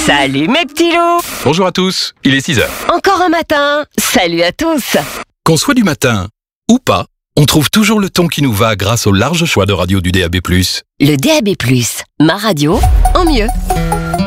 Salut mes petits loups. Bonjour à tous, il est 6h. Encore un matin. Salut à tous. Qu'on soit du matin ou pas, on trouve toujours le ton qui nous va grâce au large choix de radio du DAB+. Le DAB+, ma radio en mieux.